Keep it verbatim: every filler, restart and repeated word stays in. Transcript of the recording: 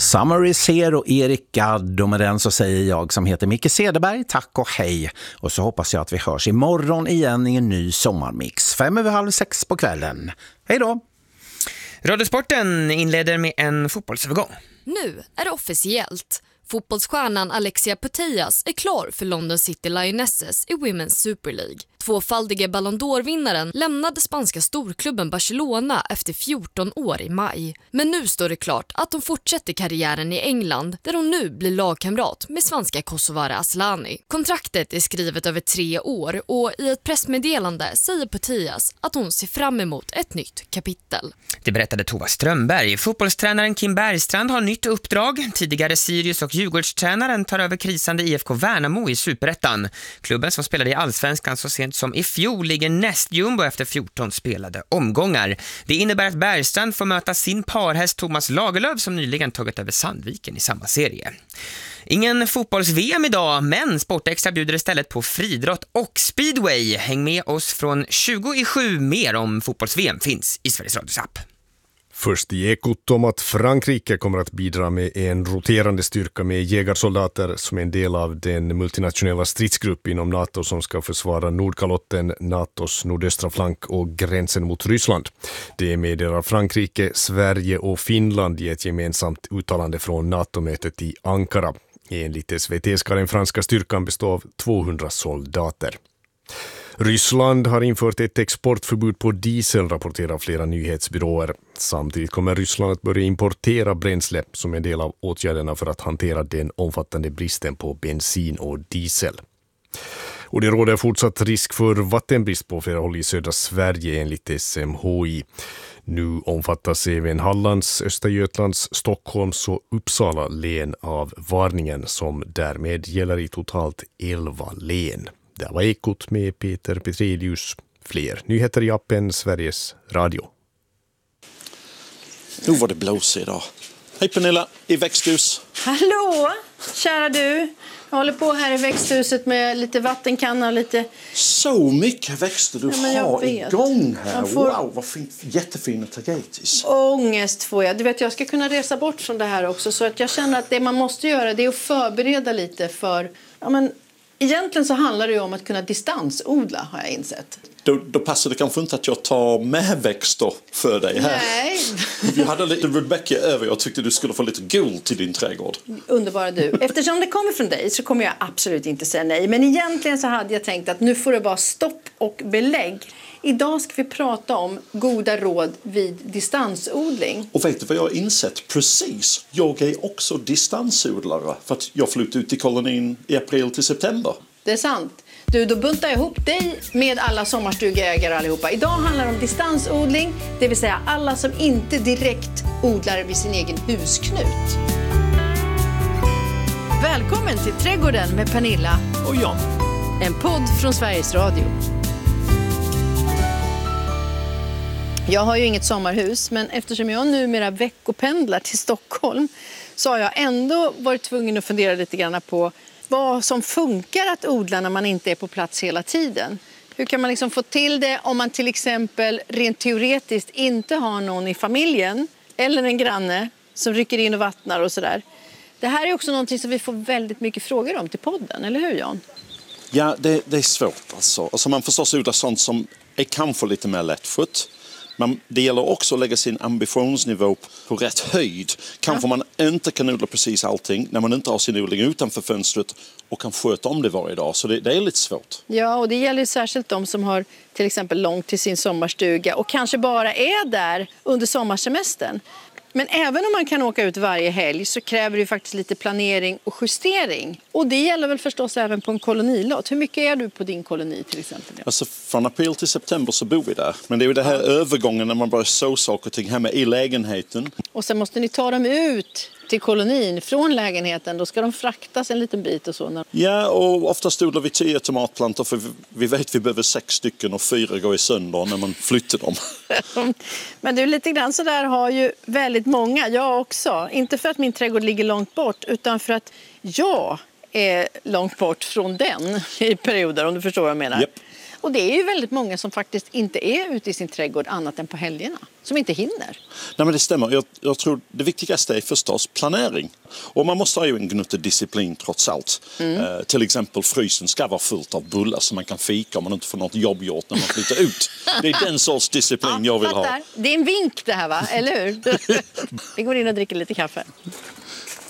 Summer is here och Erik Gadd, och med den så säger jag som heter Micke Cederberg tack och hej. Och så hoppas jag att vi hörs imorgon igen i en ny sommarmix. Fem över halv sex på kvällen. Hej då! Radiosporten inleder med en fotbollsövergång. Nu är det officiellt. Fotbollsstjärnan Alexia Putellas är klar för London City Lionesses i Women's Super League. Tvåfaldige Ballon d'Or-vinnaren lämnade spanska storklubben Barcelona efter fjorton år i maj. Men nu står det klart att hon fortsätter karriären i England, där hon nu blir lagkamrat med svenska Kosovare Asllani. Kontraktet är skrivet över tre år och i ett pressmeddelande säger Putellas att hon ser fram emot ett nytt kapitel. Det berättade Tova Strömberg. Fotbollstränaren Kim Bergstrand har nytt uppdrag. Tidigare Sirius och Djurgårdstränaren tar över krisande I F K Värnamo i Superettan. Klubben som spelade i Allsvenskan så sent som i fjol ligger näst jumbo efter fjorton spelade omgångar. Det innebär att Bergstrand får möta sin parhäst Thomas Lagerlöf som nyligen tagit över Sandviken i samma serie. Ingen fotbolls-V M idag, men Sportextra bjuder istället på friidrott och speedway. Häng med oss från tjugo i sju. Mer om fotbolls-V M finns i Sveriges Radios app. Först i Ekot om att Frankrike kommer att bidra med en roterande styrka med jägarsoldater som en del av den multinationella stridsgrupp inom NATO som ska försvara Nordkalotten, NATOs nordöstra flank och gränsen mot Ryssland. Det meddelar Frankrike, Sverige och Finland i ett gemensamt uttalande från NATO-mötet i Ankara. Enligt S V T ska den franska styrkan bestå av tvåhundra soldater. Ryssland har infört ett exportförbud på diesel, rapporterar flera nyhetsbyråer. Samtidigt kommer Ryssland att börja importera bränsle som en del av åtgärderna för att hantera den omfattande bristen på bensin och diesel. Och det råder fortsatt risk för vattenbrist på flera håll i södra Sverige enligt S M H I. Nu omfattas även Hallands, Östergötlands, Stockholms och Uppsala län av varningen som därmed gäller i totalt elva län. Det var Ekot med Peter Petrelius. Fler nyheter i appen Sveriges Radio. Nu var det blås idag. Hej Pernilla, i växthus. Hallå, kära du. Jag håller på här i växthuset med lite vattenkanna och lite... Så mycket växter du ja, har vet. igång här. Får... Wow, vad fint. Jättefina tagetis. Ångest får jag. Du vet, jag ska kunna resa bort från det här också. Så att jag känner att det man måste göra det är att förbereda lite för... Ja, men... Egentligen så handlar det ju om att kunna distansodla, har jag insett. Då, då passar det kanske inte att jag tar med växter för dig här. Nej. Vi hade lite Rebecca över. Jag tyckte du skulle få lite guld till din trädgård. Underbara du. Eftersom det kommer från dig så kommer jag absolut inte säga nej. Men egentligen så hade jag tänkt att nu får det vara stopp och belägg. Idag ska vi prata om goda råd vid distansodling. Och vet du vad jag har insett? Precis. Jag är också distansodlare. För att jag flyttade ut i kolonin i april till september. Det är sant. Du, då buntar jag ihop dig med alla sommarstugägare allihopa. Idag handlar det om distansodling. Det vill säga alla som inte direkt odlar vid sin egen husknut. Välkommen till Trädgården med Pernilla Och Jan. En podd från Sveriges Radio. Jag har ju inget sommarhus, men eftersom jag numera veckopendlar till Stockholm så har jag ändå varit tvungen att fundera lite grann på vad som funkar att odla när man inte är på plats hela tiden. Hur kan man liksom få till det om man till exempel rent teoretiskt inte har någon i familjen eller en granne som rycker in och vattnar och sådär. Det här är också någonting som vi får väldigt mycket frågor om till podden, eller hur Jan? Ja, det, det är svårt alltså. Alltså man förstås odla sånt som är kanske lite mer lättskött. Men det gäller också att lägga sin ambitionsnivå på rätt höjd. Kanske ja. man inte kan odla precis allting när man inte har sin odling utanför fönstret och kan sköta om det varje dag. Så det, det är lite svårt. Ja, och det gäller särskilt de som har till exempel långt till sin sommarstuga och kanske bara är där under sommarsemestern. Men även om man kan åka ut varje helg så kräver det faktiskt lite planering och justering. Och det gäller väl förstås även på en kolonilott. Hur mycket är du på din koloni till exempel? Alltså från april till september så bor vi där. Men det är ju det här ja. övergången när man börjar så saker och ting hemma i lägenheten. Och sen måste ni ta dem ut till kolonin från lägenheten. Då ska de fraktas en liten bit och så. Ja, och oftast odlar vi tio tomatplantor för vi vet att vi behöver sex stycken och fyra går i sönder när man flyttar dem. Men du, lite grann så där har ju väldigt många, jag också. Inte för att min trädgård ligger långt bort utan för att jag är långt bort från den i perioder, om du förstår vad jag menar. Yep. Och det är ju väldigt många som faktiskt inte är ute i sin trädgård annat än på helgerna. Som inte hinner. Nej, men det stämmer. Jag, jag tror det viktigaste är förstås planering. Och man måste ha ju en gnutta disciplin trots allt. Mm. Eh, till exempel frysen ska vara fullt av bullar så man kan fika om man inte får något jobb gjort när man flyttar ut. Det är den sorts disciplin ja, jag vill fattar. ha. Det är en vink det här va, eller hur? Vi går in och dricker lite kaffe.